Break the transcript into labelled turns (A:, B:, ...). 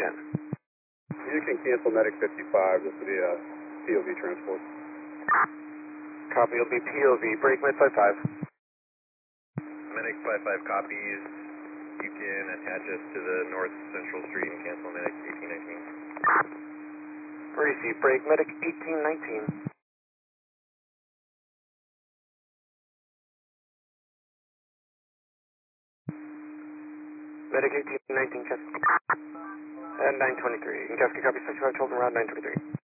A: You can cancel Medic 55. This will be a POV transport.
B: Copy, it'll be POV. Break Med 55.
C: Medic 55 copies. You can attach us to the North Central Street and cancel Medic 1819.
B: Receive. Break Medic 1819. Medic 1819, Kefka. At 923. And Kefka, copy 6512 and route 923.